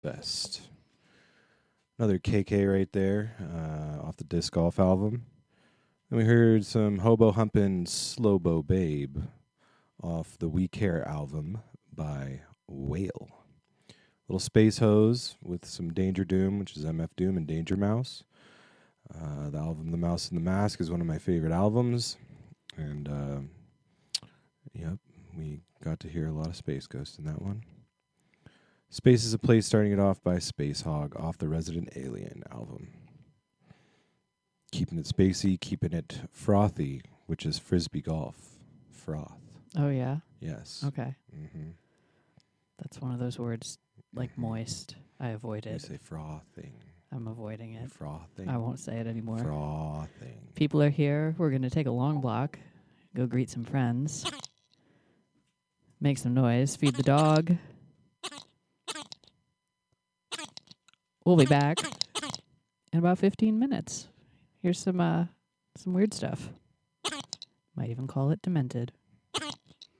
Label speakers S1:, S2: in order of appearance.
S1: Best. Another KK right there, off the Disc Golf album. Then we heard some Hobo Humpin' Slowbo Babe off the We Care album by Whale. Little Space Hose with some Danger Doom, which is MF Doom and Danger Mouse. The album The Mouse and the Mask is one of my favorite albums. And, yep, we got to hear a lot of Space Ghost in that one. Space is a Place, starting it off by Space Hog off the Resident Alien album. Keeping it spacey, keeping it frothy, which is Frisbee Golf. Froth.
S2: Oh, yeah?
S1: Yes.
S2: Okay.
S1: Mm-hmm.
S2: That's one of those words, like moist. I avoid
S1: You
S2: it.
S1: say frothing.
S2: I'm avoiding it.
S1: Frothing.
S2: I won't say it anymore.
S1: Frothing.
S2: People are here. We're going to take a long block, go greet some friends, make some noise, feed the dog. We'll be back in about 15 minutes. Here's some weird stuff. Might even call it Demented.